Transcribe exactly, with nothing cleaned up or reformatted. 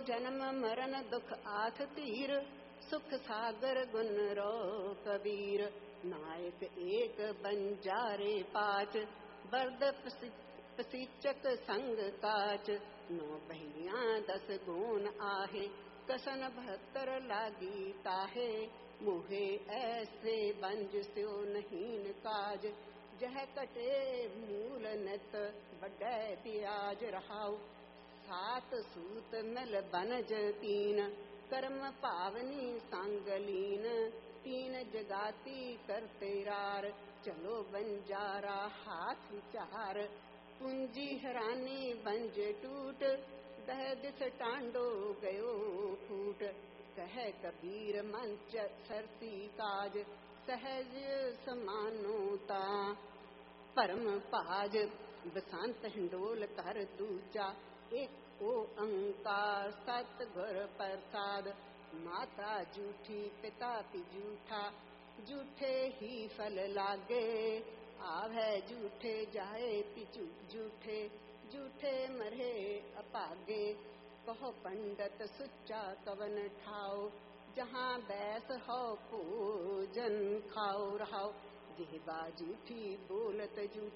जन्म मरण दुख आठ तीर, सुख सागर गुण रो कबीर। नायक एक बंजारे पाँच, बर्द पसीचक संग काच। नौ बहिनियां दस गुण आहे, कसन बहत्तर लागी ताहे। मुहे ऐसे बंज स्यो नहीं काज, जह कटे मूल नित बड़े ब्याज रहाओ। सात सूत मिल बनज तीन, कर्म पावनी सांगलीन। तीन जगाती करते रार, चलो बंजारा हाथ चार। पूंजी हरानी बंज टूट, दह दिस टांडो गयो फूट। कह कबीर मंच सरसी काज, सहज समानोता परम पाज। बसंत हिंडोल कर दूजा, एक ओंकार सतगुर प्रसाद। माता जूठी पिता भी जूठा, जूठे ही फल लागे। आवै जूठे जाए पिछू जूठे, जूठे मरे अपागे। कहो पंडित सुच्चा कवन ठाओ, जहाँ बैस हो भोजन खाओ रहाओ। जिह्वा जूठी बोलत जूठी,